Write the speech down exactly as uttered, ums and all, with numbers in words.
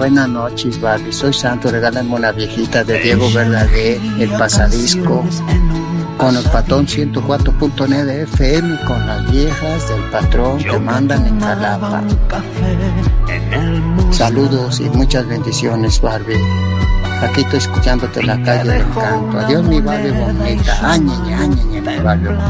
buenas noches, Barbie. Soy Santo, regálame una viejita de Diego Verdaguer, El Pasadisco, con el patrón ciento cuatro punto nueve F M, con las viejas del patrón que mandan en Jalapa. Saludos y muchas bendiciones, Barbie. Aquí estoy escuchándote en la calle del Encanto. Adiós, mi Barbie bonita. Añe, añe, mi Barbie bonita.